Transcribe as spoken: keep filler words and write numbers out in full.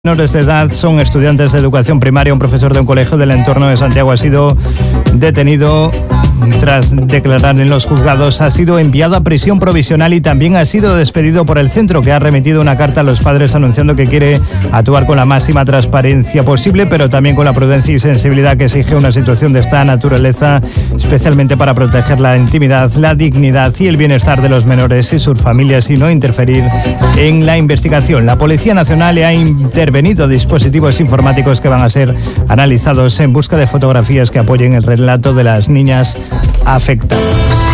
Menores de edad son estudiantes de educación primaria. Un profesor de un colegio del entorno de Santiago ha sido detenido tras declarar en los juzgados. Ha sido enviado a prisión provisional y también ha sido despedido por el centro, que ha remitido una carta a los padres anunciando que quiere actuar con la máxima transparencia posible, pero también con la prudencia y sensibilidad que exige una situación de esta naturaleza, especialmente para proteger la intimidad, la dignidad y el bienestar de los menores y sus familias y no interferir en la investigación. La Policía Nacional le ha intervenido Venido dispositivos informáticos que van a ser analizados en busca de fotografías que apoyen el relato de las niñas afectadas.